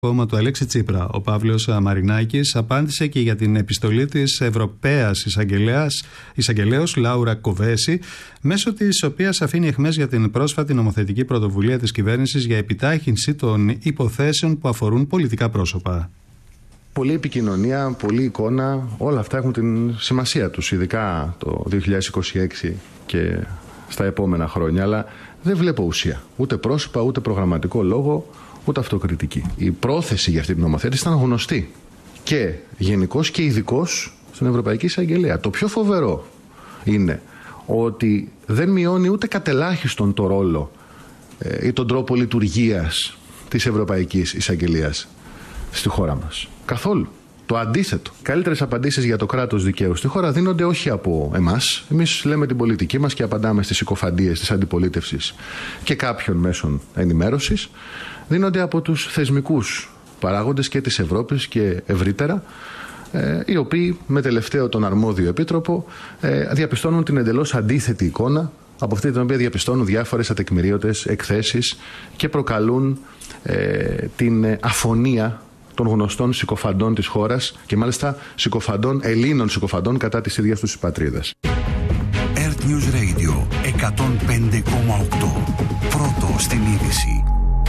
κόμμα του Αλέξη Τσίπρα. Ο Παύλος Μαρινάκης απάντησε και για την επιστολή της Ευρωπαίας Εισαγγελέως Λάουρα Κοβέση, μέσω της οποίας αφήνει αιχμές για την πρόσφατη νομοθετική πρωτοβουλία της κυβέρνησης για επιτάχυνση των υποθέσεων που αφορούν πολιτικά πρόσωπα. Πολλή επικοινωνία, πολλή εικόνα, όλα αυτά έχουν την σημασία τους, ειδικά το 2026 και στα επόμενα χρόνια, αλλά δεν βλέπω ουσία, ούτε πρόσωπα, ούτε προγραμματικό λόγο, ούτε αυτοκριτική. Η πρόθεση για αυτή την νομοθέτηση ήταν γνωστή και γενικός και ειδικός στην Ευρωπαϊκή Εισαγγελία. Το πιο φοβερό είναι ότι δεν μειώνει ούτε κατελάχιστον το ρόλο ή τον τρόπο λειτουργίας της Ευρωπαϊκής Εισαγγελίας στη χώρα μας. Καθόλου. Το αντίθετο. Καλύτερες απαντήσεις για το κράτος δικαίου στη χώρα δίνονται όχι από εμάς. Εμείς λέμε την πολιτική μας και απαντάμε στις συκοφαντίες της αντιπολίτευσης και κάποιων μέσων ενημέρωσης. Δίνονται από τους θεσμικούς παράγοντες και της Ευρώπης και ευρύτερα, οι οποίοι με τελευταίο τον αρμόδιο επίτροπο διαπιστώνουν την εντελώς αντίθετη εικόνα από αυτή την οποία διαπιστώνουν διάφορες ατεκμηρίωτες εκθέσεις και προκαλούν την αφωνία των γνωστών συκοφαντών της χώρας και μάλιστα Ελλήνων συκοφαντών κατά της ίδιας τους πατρίδας. Earth News Radio 105,8. Πρώτο στην είδηση.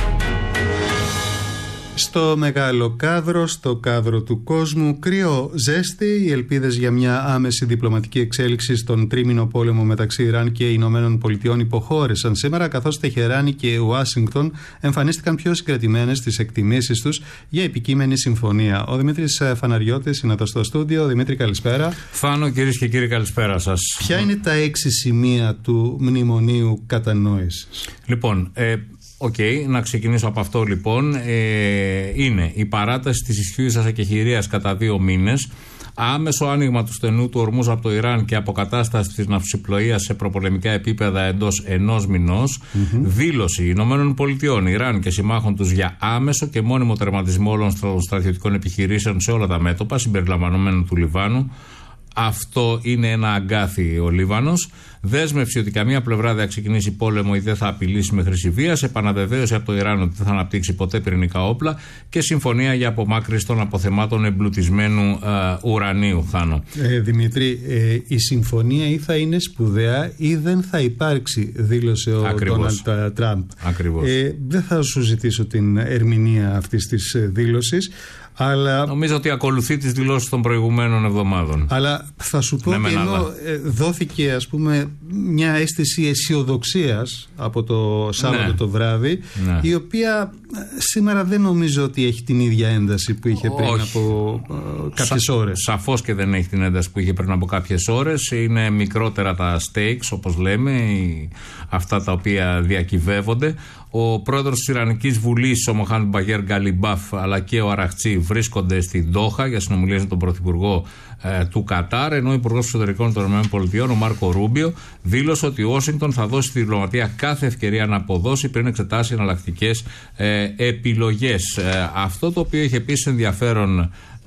Στο μεγάλο κάδρο, στο κάδρο του κόσμου, κρύο ζέστη. Οι ελπίδες για μια άμεση διπλωματική εξέλιξη στον τρίμηνο πόλεμο μεταξύ Ιράν και Ηνωμένων Πολιτειών υποχώρησαν σήμερα, καθώς Τεχεράνη και Ουάσιγκτον εμφανίστηκαν πιο συγκρατημένες στις εκτιμήσεις τους για επικείμενη συμφωνία. Ο Δημήτρης Φαναριώτης είναι εδώ στο στούντιο. Δημήτρη, καλησπέρα. Φάνο, κυρίες και κύριοι, καλησπέρα σας. Ποια είναι τα 6 σημεία του μνημονίου κατανόησης? Λοιπόν, να ξεκινήσω από αυτό λοιπόν. Είναι η παράταση της ισχύουσας εκεχηρίας κατά 2 μήνες, άμεσο άνοιγμα του στενού του ορμούς από το Ιράν και αποκατάσταση της ναυσιπλοείας σε προπολεμικά επίπεδα εντός 1 μηνός, δήλωση Ηνωμένων Πολιτειών, Ιράν και συμμάχων τους για άμεσο και μόνιμο τερματισμό όλων των στρατιωτικών επιχειρήσεων σε όλα τα μέτωπα, συμπεριλαμβανομένου του Λιβάνου. Αυτό είναι ένα αγκάθι ο Λίβανος. Δέσμευση ότι καμία πλευρά δεν θα ξεκινήσει πόλεμο ή δεν θα απειλήσει με χρήση βίας. Επαναβεβαίωση από το Ιράν ότι δεν θα αναπτύξει ποτέ πυρηνικά όπλα. Και συμφωνία για απομάκρυνση των αποθεμάτων εμπλουτισμένου ουρανίου. Θάνο. Δημήτρη, η συμφωνία ή θα είναι σπουδαία ή δεν θα υπάρξει, δήλωσε ο Ντόναλντ Τραμπ. Ακριβώς. Δεν θα σου ζητήσω την ερμηνεία αυτής της δήλωσης. Αλλά... Νομίζω ότι ακολουθεί τις δηλώσεις των προηγουμένων εβδομάδων. Αλλά θα σου πω ότι ενώ δόθηκε, ας πούμε, μια αίσθηση αισιοδοξίας από το Σάββατο το βράδυ, η οποία σήμερα δεν νομίζω ότι έχει την ίδια ένταση που είχε πριν από κάποιες ώρες. Σαφώς και δεν έχει την ένταση που είχε πριν από κάποιες ώρες. Είναι μικρότερα τα stakes, όπως λέμε, αυτά τα οποία διακυβεύονται. Ο πρόεδρος της Ιρανικής Βουλής, ο Μοχάμεντ Μπαγέρ Γκαλιμπάφ, αλλά και ο Αραχτσί βρίσκονται στην Ντόχα για συνομιλίες με τον πρωθυπουργό του Κατάρ, ενώ ο υπουργός εξωτερικών των ΗΠΑ, ο Μάρκο Ρούμπιο, δήλωσε ότι η Ουάσιγκτον θα δώσει στη διπλωματία κάθε ευκαιρία να αποδώσει πριν εξετάσει εναλλακτικές επιλογές. Αυτό το οποίο είχε επίσης ενδιαφέρον,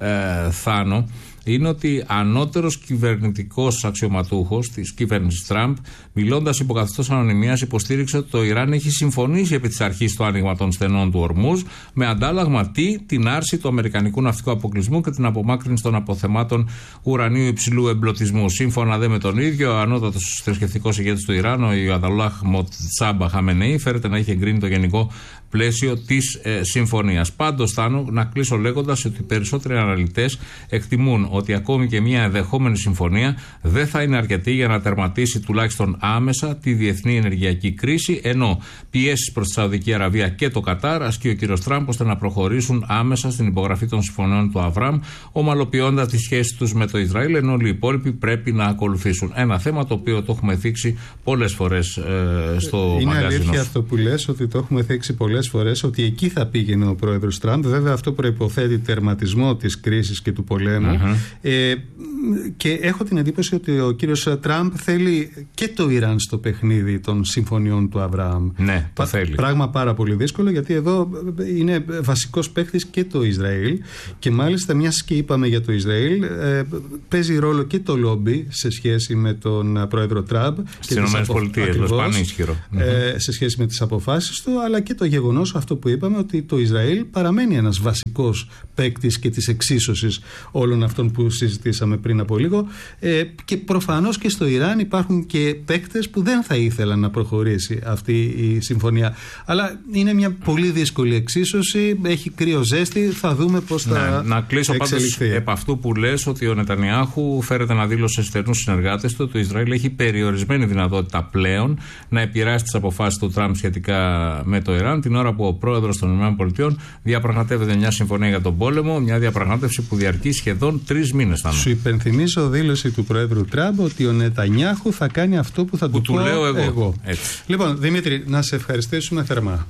Θάνο, είναι ότι ανώτερος κυβερνητικός αξιωματούχος της κυβέρνησης Τραμπ, μιλώντας υπό καθεστώς ανωνυμίας, υποστήριξε ότι το Ιράν έχει συμφωνήσει επί της αρχής το άνοιγμα των στενών του ορμούς, με αντάλλαγμα την άρση του αμερικανικού ναυτικού αποκλεισμού και την απομάκρυνση των αποθεμάτων ουρανίου υψηλού εμπλουτισμού. Σύμφωνα με τον ίδιο, ο ανώτατος θρησκευτικός ηγέτης του Ιράν, ο Ιατολάχ Μοτσάμπα Χαμενεή, φέρεται να έχει εγκρίνει το γενικό πλαίσιο της συμφωνίας. Πάντως, Θάνο, να κλείσω λέγοντας ότι οι περισσότεροι αναλυτές εκτιμούν ότι ακόμη και μια ενδεχόμενη συμφωνία δεν θα είναι αρκετή για να τερματίσει τουλάχιστον άμεσα τη διεθνή ενεργειακή κρίση, ενώ πιέσεις προς τη Σαουδική Αραβία και το Κατάρ ασκεί ο κ. Τραμπ ώστε να προχωρήσουν άμεσα στην υπογραφή των συμφωνιών του Αβραάμ, ομαλοποιώντας τις σχέσεις τους με το Ισραήλ, ενώ όλοι οι υπόλοιποι πρέπει να ακολουθήσουν. Ένα θέμα το οποίο το έχουμε θίξει πολλές φορές στο μαγκαζίνο. Είναι αλήθεια αυτό που λες, ότι το έχουμε θίξει πολλές φορές, ότι εκεί θα πήγαινε ο πρόεδρος Τραμπ. Βέβαια, αυτό προϋποθέτει τερματισμό της κρίσης και του πολέμου. Και έχω την εντύπωση ότι ο κύριος Τραμπ θέλει και το Ιράν στο παιχνίδι των συμφωνιών του Αβραάμ. Ναι, το θέλει. Πράγμα πάρα πολύ δύσκολο, γιατί εδώ είναι βασικός παίκτης και το Ισραήλ. Και μάλιστα, μιας και είπαμε για το Ισραήλ, παίζει ρόλο και το λόμπι σε σχέση με τον πρόεδρο Τραμπ. Στις ΗΠΑ, πανίσχυρο. Σε σχέση με τις αποφάσεις του, αλλά και το γεγονός γεγονός αυτό που είπαμε, ότι το Ισραήλ παραμένει ένας βασικός παίκτης και της εξίσωσης όλων αυτών που συζητήσαμε πριν από λίγο, και προφανώς και στο Ιράν υπάρχουν και παίκτες που δεν θα ήθελαν να προχωρήσει αυτή η συμφωνία. Αλλά είναι μια πολύ δύσκολη εξίσωση, έχει κρύο ζέστη, θα δούμε πώς θα εξελιχθεί. Να κλείσω πάντως επ' αυτού που λες, ότι ο Νετανιάχου φέρεται να δήλωσε στους στενούς συνεργάτες του ότι το Ισραήλ έχει περιορισμένη δυνατότητα πλέον να επηρεάσει τις αποφάσεις του Τραμπ σχετικά με το Ιράν, την ώρα που ο πρόεδρος των ΗΠΑ διαπραγματεύεται μια συμφωνία για τον πόλεμο, μια διαπραγμάτευση που διαρκεί σχεδόν 3 μήνες. Σου υπενθυμίζω δήλωση του Προέδρου Τραμπ ότι ο Νετανιάχου θα κάνει αυτό που θα του πω λέω εγώ. Λοιπόν, Δημήτρη, να σε ευχαριστήσουμε θερμά.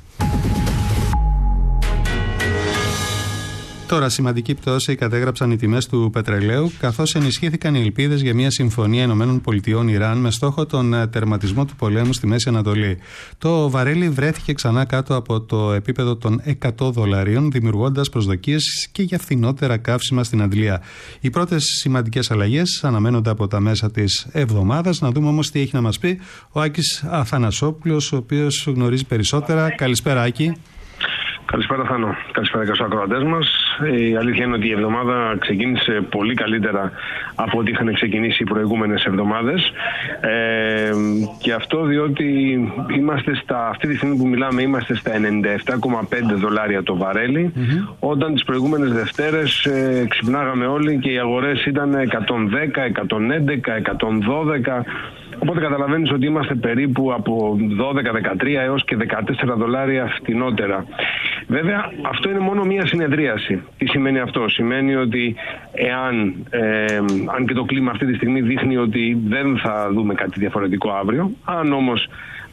Τώρα, σημαντική πτώση κατέγραψαν οι τιμές του πετρελαίου, καθώς ενισχύθηκαν οι ελπίδες για μια συμφωνία ΗΠΑ-Ιράν με στόχο τον τερματισμό του πολέμου στη Μέση Ανατολή. Το βαρέλι βρέθηκε ξανά κάτω από το επίπεδο των $100, δημιουργώντας προσδοκίες και για φθηνότερα καύσιμα στην αντλία. Οι πρώτες σημαντικές αλλαγές αναμένονται από τα μέσα της εβδομάδας. Να δούμε όμως τι έχει να μας πει ο Άκης Αθανασόπουλος, ο οποίος γνωρίζει περισσότερα. Καλησπέρα, Άκη. Καλησπέρα, Θάνο. Καλησπέρα και στους ακροατές μας. Η αλήθεια είναι ότι η εβδομάδα ξεκίνησε πολύ καλύτερα από ό,τι είχαν ξεκινήσει οι προηγούμενες εβδομάδες. Και αυτό διότι αυτή τη στιγμή που μιλάμε είμαστε στα $97,5 το βαρέλι, όταν τις προηγούμενες Δευτέρες ξυπνάγαμε όλοι και οι αγορές ήταν 110, 111, 112. Οπότε καταλαβαίνεις ότι είμαστε περίπου από 12, 13 έως και $14 φτηνότερα. Βέβαια, αυτό είναι μόνο μία συνεδρίαση. Τι σημαίνει αυτό? Σημαίνει ότι αν και το κλίμα αυτή τη στιγμή δείχνει ότι δεν θα δούμε κάτι διαφορετικό αύριο, αν όμως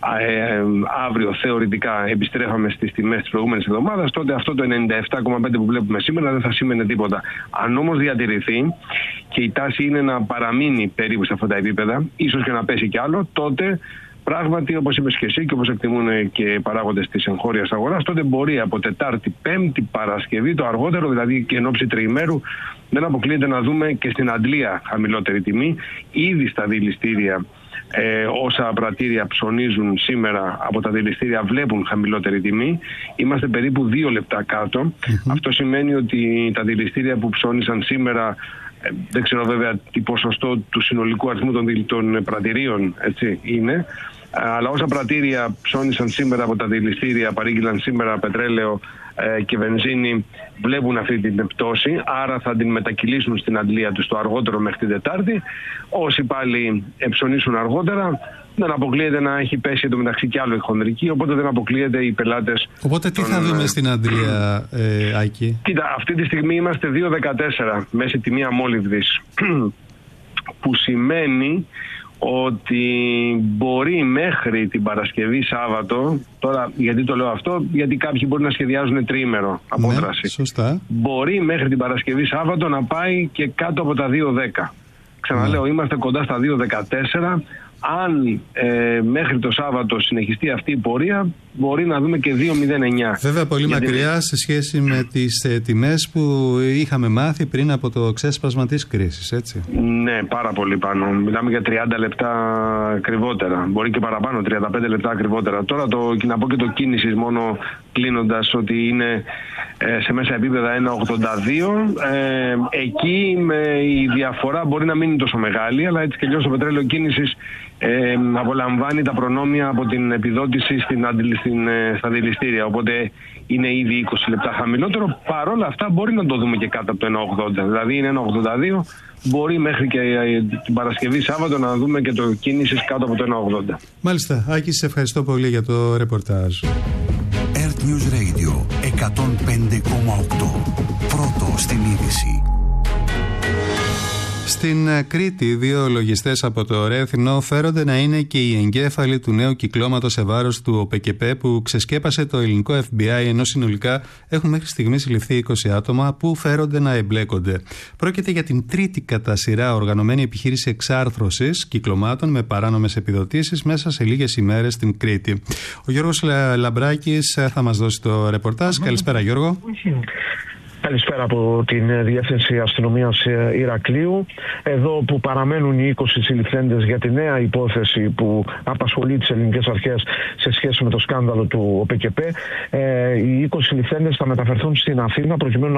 αύριο θεωρητικά επιστρέφαμε στις τιμές της προηγούμενης εβδομάδας, τότε αυτό το 97,5 που βλέπουμε σήμερα δεν θα σήμαινε τίποτα. Αν όμως διατηρηθεί και η τάση είναι να παραμείνει περίπου σε αυτά τα επίπεδα, ίσως και να πέσει κι άλλο, τότε πράγματι, όπως είπες και εσύ και όπως εκτιμούν και οι παράγοντες της εγχώριας αγοράς, τότε μπορεί από Τετάρτη, Πέμπτη, Παρασκευή, το αργότερο, δηλαδή και εν ώψη τριημέρου, δεν αποκλείεται να δούμε και στην αντλία χαμηλότερη τιμή. Ήδη στα δηληστήρια, όσα πρατήρια ψωνίζουν σήμερα από τα δηληστήρια βλέπουν χαμηλότερη τιμή. Είμαστε περίπου 2 λεπτά κάτω. Αυτό σημαίνει ότι τα δηληστήρια που ψώνισαν σήμερα, δεν ξέρω βέβαια τι ποσοστό του συνολικού αριθμού των πρατηρίων είναι, αλλά όσα πρατήρια ψώνισαν σήμερα από τα δηληστήρια, παρήγγειλαν σήμερα πετρέλαιο και βενζίνη, βλέπουν αυτή την πτώση, άρα θα την μετακυλήσουν στην αντλία τους το αργότερο μέχρι την Τετάρτη. Όσοι πάλι ψωνίσουν αργότερα, δεν αποκλείεται να έχει πέσει εντωμεταξύ κι άλλο η χονδρική, οπότε δεν αποκλείεται οι πελάτες. Οπότε τι θα δούμε στην αντλία, Άκη? Κοίτα, αυτή τη στιγμή είμαστε 2,14 μέση τιμή αμόλυβδης, που σημαίνει ότι μπορεί μέχρι την Παρασκευή Σάββατο, τώρα γιατί το λέω αυτό, γιατί κάποιοι μπορεί να σχεδιάζουν τριήμερο απόδραση. Ναι, σωστά. Μπορεί μέχρι την Παρασκευή Σάββατο να πάει και κάτω από τα 2,10. Ξαναλέω, είμαστε κοντά στα 2,14. Αν μέχρι το Σάββατο συνεχιστεί αυτή η πορεία, μπορεί να δούμε και 2,09. Βέβαια πολύ μακριά σε σχέση με τις τιμές που είχαμε μάθει πριν από το ξέσπασμα της κρίσης, έτσι. Ναι, πάρα πολύ πάνω. Μιλάμε για 30 λεπτά ακριβότερα. Μπορεί και παραπάνω, 35 λεπτά ακριβότερα. Τώρα να πω και το κίνησης μόνο κλείνοντας, ότι είναι σε μέσα επίπεδα 1,82. Εκεί η διαφορά μπορεί να μην είναι τόσο μεγάλη, αλλά έτσι και αλλιώς το πετρέλαιο κίνησης απολαμβάνει τα προνόμια από την επιδότηση στα δηληστήρια. Οπότε είναι ήδη 20 λεπτά χαμηλότερο. Παρόλα αυτά μπορεί να το δούμε και κάτω από το 1,80. Δηλαδή είναι 1,82. Μπορεί μέχρι και την Παρασκευή Σάββατο να δούμε και το κίνησης κάτω από το 1,80. Μάλιστα. Άκη, σε ευχαριστώ πολύ για το ρεπορτάζ. Earth News Radio 105,8. Πρώτο στην είδηση. Στην Κρήτη, 2 λογιστές από το Ρέθινο φέρονται να είναι και οι εγκέφαλοι του νέου κυκλώματος σε βάρος του ΟΠΕΚΕΠΕ που ξεσκέπασε το ελληνικό FBI, ενώ συνολικά έχουν μέχρι στιγμής συλληφθεί 20 άτομα που φέρονται να εμπλέκονται. Πρόκειται για την τρίτη κατά σειρά οργανωμένη επιχείρηση εξάρθρωσης κυκλωμάτων με παράνομες επιδοτήσεις μέσα σε λίγες ημέρες στην Κρήτη. Ο Γιώργος Λαμπράκης θα μας δώσει το ρεπορτάζ. Καλησπέρα, Γιώργο. Καλησπέρα από την Διεύθυνση Αστυνομίας Ηρακλείου. Εδώ που παραμένουν οι 20 συλληφθέντες για τη νέα υπόθεση που απασχολεί τις ελληνικές αρχές σε σχέση με το σκάνδαλο του ΟΠΕΚΕΠΕ, οι 20 συλληφθέντες θα μεταφερθούν στην Αθήνα προκειμένου